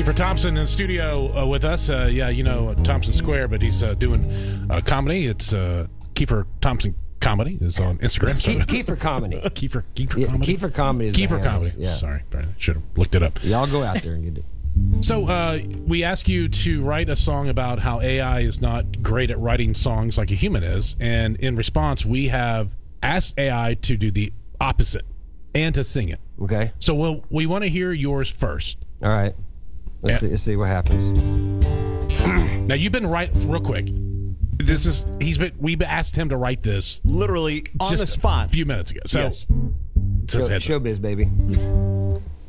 Kiefer Thompson in the studio with us. Thompson Square, but he's doing comedy. It's Kiefer Thompson Comedy is on Instagram. Kiefer Comedy. Kiefer Yeah, Comedy? Kiefer Comedy is Kiefer the Comedy. handle. Yeah. Sorry, should have looked it up. Y'all go out there and get it. So we ask you to write a song about how AI is not great at writing songs like a human is, and in response, we have asked AI to do the opposite and to sing it. Okay. So we want to hear yours first. All right. Let's see what happens. Now you've been real quick. We've asked him to write this literally on the spot a few minutes ago. So Yes. just heads up. Showbiz, baby.